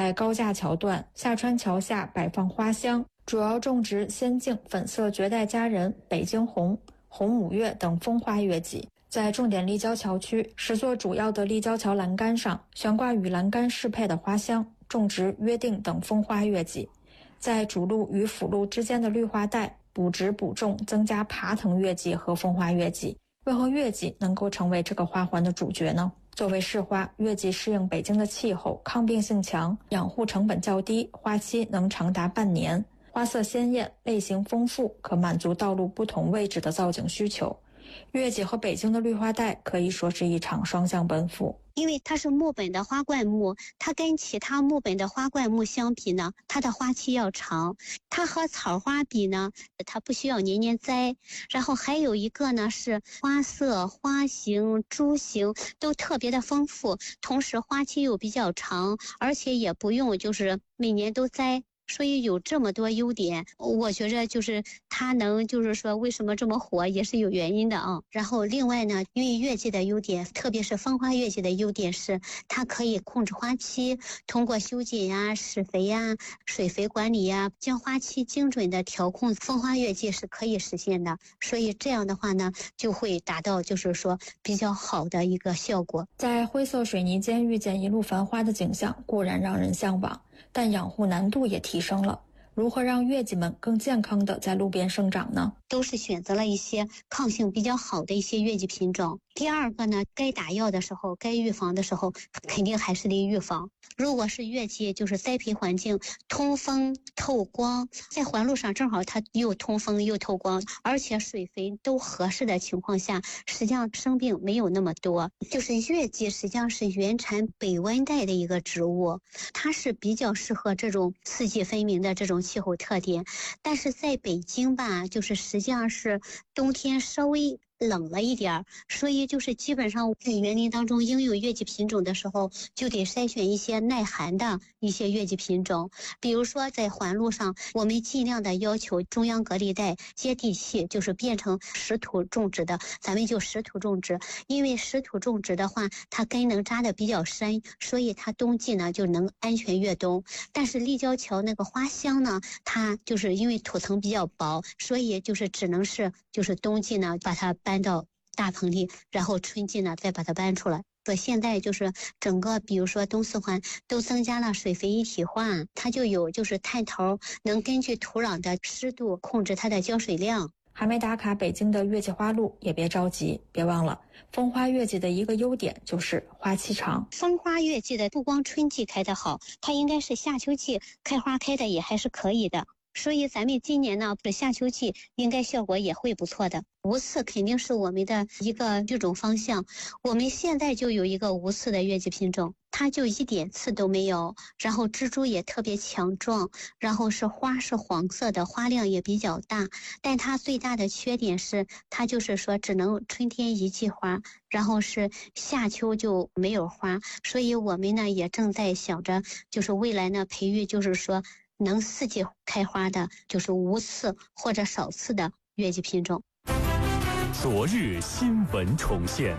在高架桥段、下川桥下摆放花香，主要种植仙境、粉色绝代佳人、北京红、红五月等风花月季。在重点立交桥区，10座主要的立交桥栏杆上悬挂与栏杆适配的花香，种植约定等风花月季。在主路与辅路之间的绿化带补植补种，增加爬藤月季和风花月季。为何月季能够成为这个花环的主角呢？作为市花，月季适应北京的气候，抗病性强，养护成本较低，花期能长达半年，花色鲜艳，类型丰富，可满足道路不同位置的造景需求。月季和北京的绿化带可以说是一场双向奔赴。 因为它是木本的花灌木，它跟其他木本的花灌木相比呢，它的花期要长。它和草花比呢，它不需要年年栽。然后还有一个呢是花色、花型、株型都特别的丰富，同时花期又比较长，而且也不用就是每年都栽。所以有这么多优点，我觉着就是它能就是说为什么这么火也是有原因的啊。然后另外呢，因为月季的优点，特别是风花月季的优点是它可以控制花期，通过修剪呀、施肥呀、水肥管理呀，将花期精准的调控，风花月季是可以实现的。所以这样的话呢，就会达到就是说比较好的一个效果。 在灰色水泥间遇见一路繁花的景象，固然让人向往，但养护难度也提升了。如何让月季们更健康地在路边生长呢？ 都是选择了一些抗性比较好的一些月季品种。第二个呢，该打药的时候，该预防的时候，肯定还是得预防。如果是月季，就是栽培环境通风透光，在环路上正好它又通风又透光，而且水肥都合适的情况下，实际上生病没有那么多。就是月季实际上是原产北温带的一个植物，它是比较适合这种四季分明的这种气候特点。但是在北京吧，就是实际上是冬天稍微冷了一点，所以就是基本上在园林当中应用月季品种的时候，就得筛选一些耐寒的一些月季品种。比如说在环路上，我们尽量的要求中央隔离带接地气，就是变成实土种植的，咱们就实土种植。因为实土种植的话，它根能扎得比较深，所以它冬季呢就能安全越冬。但是立交桥那个花香呢，它就是因为土层比较薄，所以就是只能是就是冬季呢把它搬到大棚里，然后春季呢再把它搬出来。现在就是整个比如说东四环都增加了水肥一体化，它就有就是探头能根据土壤的湿度控制它的浇水量。 还没打卡北京的月季花路也别着急，别忘了风花月季的一个优点就是花期长。 风花月季的不光春季开得好，它应该是夏秋季开花开的也还是可以的。所以咱们今年呢，夏秋季应该效果也会不错的。无刺肯定是我们的一个育种方向，我们现在就有一个无刺的月季品种，它就一点刺都没有，然后植株也特别强壮，然后是花是黄色的，花量也比较大，但它最大的缺点是它就是说只能春天一季花，然后是夏秋就没有花。所以我们呢也正在想着，就是未来呢培育就是说能四季开花的，就是无刺或者少刺的月季品种。 昨日新闻重现，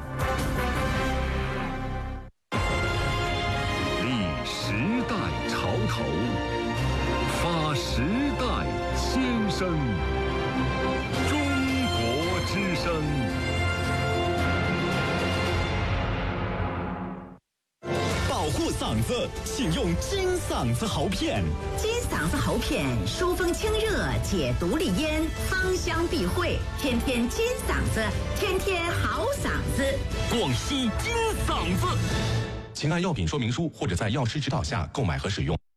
立时代潮头，发时代先声。中国之声。 保护嗓子，请用金嗓子喉片。 金嗓子喉片，疏风清热，解毒利咽，芳香避秽，天天金嗓子，天天好嗓子。 广西金嗓子， 请按药品说明书或者在药师指导下购买和使用。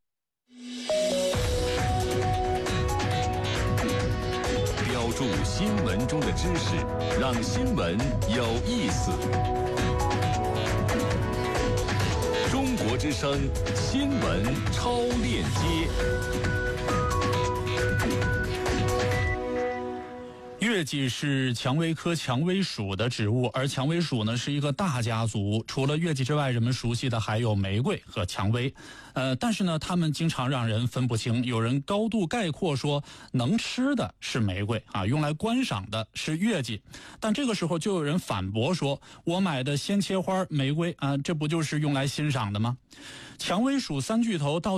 标注新闻中的知识，让新闻有意思。中国之声新闻超链接。 月季是蔷薇科蔷薇属的植物，而蔷薇属呢是一个大家族。除了月季之外，人们熟悉的还有玫瑰和蔷薇。但是呢，它们经常让人分不清。有人高度概括说，能吃的是玫瑰啊，用来观赏的是月季。但这个时候就有人反驳说，我买的鲜切花玫瑰啊，这不就是用来欣赏的吗？蔷薇属三巨头到